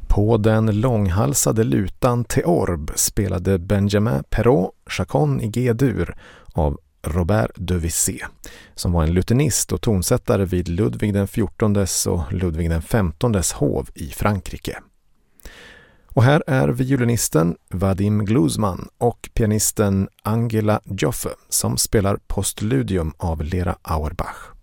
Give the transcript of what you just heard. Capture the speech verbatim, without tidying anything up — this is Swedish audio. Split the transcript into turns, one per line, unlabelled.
På den långhalsade lutan Theorbe spelade Benjamin Perrault Chacon i G-dur av Robert Debussy, som var en lutenist och tonsättare vid Ludvig den fjortondes och Ludvig den femtondes hov i Frankrike. Och här är violinisten Vadim Gluzman och pianisten Angela Joffe som spelar postludium av Lera Auerbach.